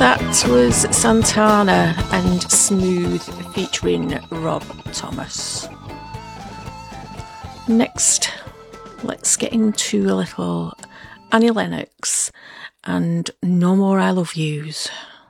That was Santana and Smooth featuring Rob Thomas. Next, let's get into a little Annie Lennox and No More I Love Yous.